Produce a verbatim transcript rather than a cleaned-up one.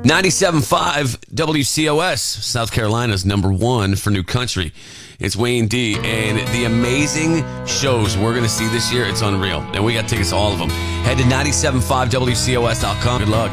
ninety-seven point five W C O S, South Carolina's number one for new country. It's Wayne D, and the amazing shows we're going to see this year, it's unreal. And we got tickets to all of them. Head to nine seven five W C O S dot com. Good luck.